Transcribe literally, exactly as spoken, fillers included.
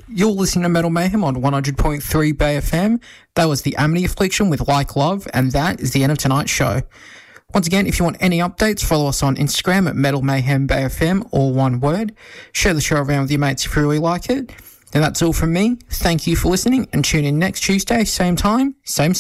You're listening to Metal Mayhem on one hundred point three Bay F M. That was the Amity Affliction with Like Love, and that is the end of tonight's show. Once again, if you want any updates, follow us on Instagram at Metal Mayhem Bay F M, all one word. Share the show around with your mates if you really like it. And that's all from me. Thank you for listening, and tune in next Tuesday, same time, same